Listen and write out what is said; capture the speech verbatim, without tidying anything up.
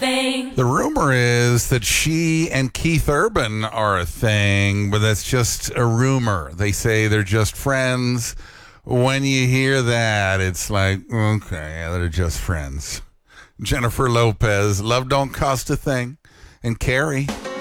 thing. The rumor is that she and Keith Urban are a thing, but that's just a rumor. They say they're just friends. When you hear that, it's like, okay, they're just friends. Jennifer Lopez, Love Don't Cost a Thing, and Carrie.